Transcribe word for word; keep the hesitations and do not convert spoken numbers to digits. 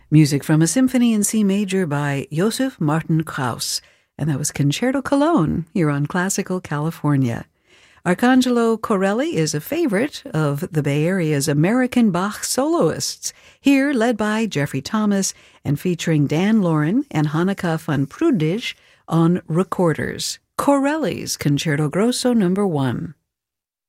Music from a symphony in C major by Joseph Martin Krauss, and that was Concerto Cologne here on Classical California. Arcangelo Corelli is a favorite of the Bay Area's American Bach soloists, here led by Jeffrey Thomas and featuring Dan Lauren and Hanneke van Prudig on recorders. Corelli's Concerto Grosso number one.